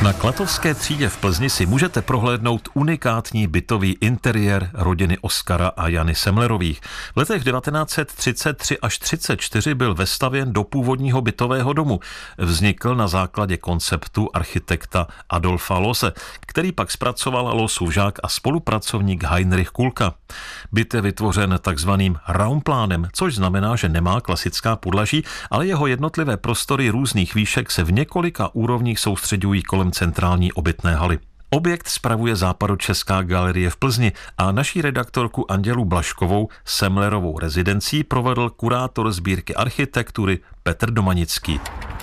Na Klatovské třídě v Plzni si můžete prohlédnout unikátní bytový interiér rodiny Oskara a Jany Semlerových. V letech 1933 až 1934 byl vestavěn do původního bytového domu. Vznikl na základě konceptu architekta Adolfa Loose, který pak zpracoval Loosův žák a spolupracovník Heinrich Kulka. Byt je vytvořen takzvaným raumplánem, což znamená, že nemá klasická podlaží, ale jeho jednotlivé prostory různých výšek se v několika úrovních soustředují kolem centrální obytné haly. Objekt spravuje Západočeská galerie v Plzni a naší redaktorku Andělu Blažkovou Semlerovou rezidencí provedl kurátor sbírky architektury Petr Domanický.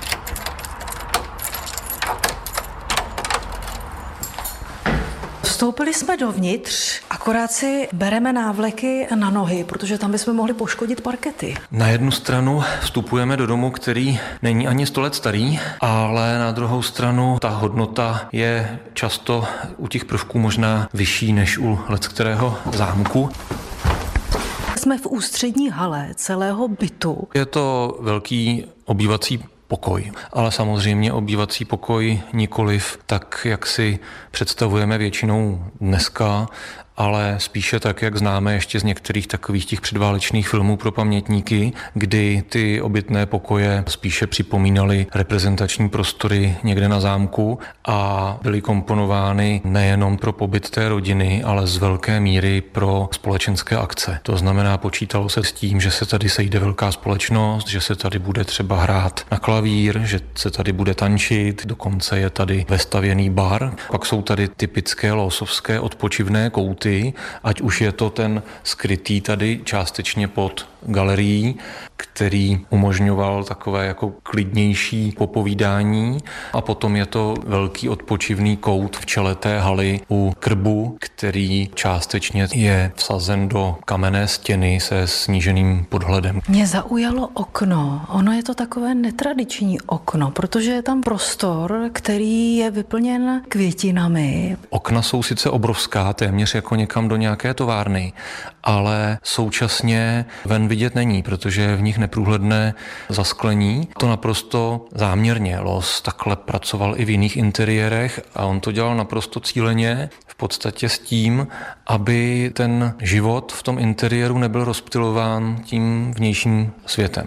Vstoupili jsme dovnitř, akorát si bereme návleky na nohy, protože tam bychom mohli poškodit parkety. Na jednu stranu vstupujeme do domu, který není ani 100 let starý, ale na druhou stranu ta hodnota je často u těch prvků možná vyšší než u leckterého zámku. Jsme v ústřední hale celého bytu. Je to velký obývací pokoj, ale samozřejmě obývací pokoj nikoliv tak, jak si představujeme většinou dneska, ale spíše tak, jak známe ještě z některých takových těch předválečných filmů pro pamětníky, kdy ty obytné pokoje spíše připomínaly reprezentační prostory někde na zámku a byly komponovány nejenom pro pobyt té rodiny, ale z velké míry pro společenské akce. To znamená, počítalo se s tím, že se tady sejde velká společnost, že se tady bude třeba hrát na klavír, že se tady bude tančit, dokonce je tady vestavěný bar. Pak jsou tady typické loosovské odpočivné kouty, ať už je to ten skrytý tady částečně pod galerií, který umožňoval takové jako klidnější popovídání, a potom je to velký odpočivný kout v čele té haly u krbu, který částečně je vsazen do kamenné stěny se sníženým podhledem. Mě zaujalo okno. Ono je to takové netradiční okno, protože je tam prostor, který je vyplněn květinami. Okna jsou sice obrovská, téměř jako někam do nějaké továrny, ale současně ven vidět není, protože je v nich neprůhledné zasklení. To naprosto záměrně. Loos takhle pracoval i v jiných interiérech a on to dělal naprosto cíleně, v podstatě s tím, aby ten život v tom interiéru nebyl rozptylován tím vnějším světem.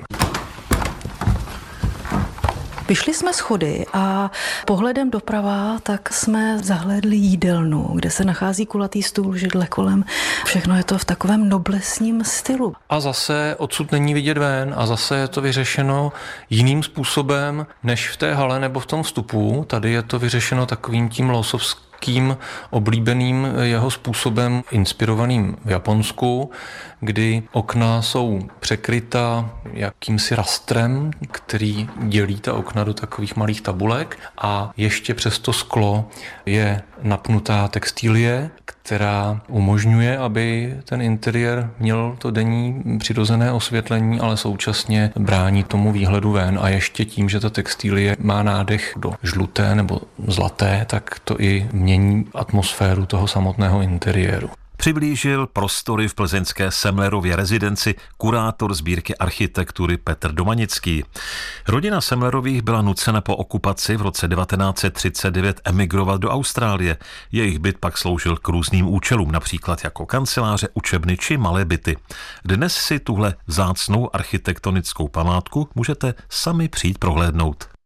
Vyšli jsme schody a pohledem doprava tak jsme zahlédli jídelnu, kde se nachází kulatý stůl, židle kolem. Všechno je to v takovém noblesním stylu. A zase odsud není vidět ven a zase je to vyřešeno jiným způsobem než v té hale nebo v tom vstupu. Tady je to vyřešeno takovým tím loosovským oblíbeným jeho způsobem inspirovaným v Japonsku, kdy okna jsou překryta jakýmsi rastrem, který dělí ta okna do takových malých tabulek, a ještě přes to sklo je napnutá textilie, která umožňuje, aby ten interiér měl to denní přirozené osvětlení, ale současně brání tomu výhledu ven, a ještě tím, že ta textilie má nádech do žluté nebo zlaté, tak to i mění atmosféru toho samotného interiéru. Přiblížil prostory v plzeňské Semlerově rezidenci kurátor sbírky architektury Petr Domanický. Rodina Semlerových byla nucena po okupaci v roce 1939 emigrovat do Austrálie. Jejich byt pak sloužil k různým účelům, například jako kanceláře, učebny či malé byty. Dnes si tuhle vzácnou architektonickou památku můžete sami přijít prohlédnout.